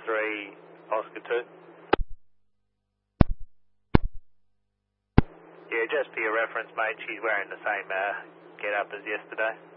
3, Oscar 2. Yeah, just for your reference, mate, she's wearing the same get-up as yesterday.